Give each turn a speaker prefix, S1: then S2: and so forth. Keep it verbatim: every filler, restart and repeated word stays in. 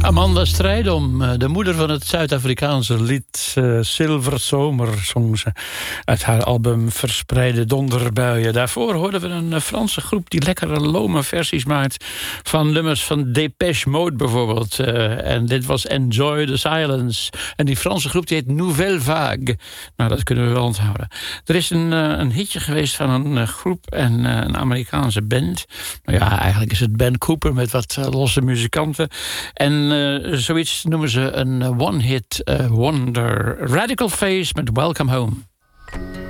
S1: Amanda Strijdom, de moeder van het Zuid-Afrikaanse lied uh, Silver Zomer, zong ze uit haar album Verspreide Donderbuien. Daarvoor hoorden we een Franse groep die lekkere lome versies maakt van nummers van Depeche Mode bijvoorbeeld. Uh, en dit was Enjoy the Silence. En die Franse groep die heet Nouvelle Vague. Nou, dat kunnen we wel onthouden. Er is een, uh, een hitje geweest van een uh, groep en uh, een Amerikaanse band. Nou ja, eigenlijk is het Ben Cooper met wat uh, losse muzikanten. En uh, zoiets noemen ze een one-hit uh, wonder. Radical Face met Welcome Home.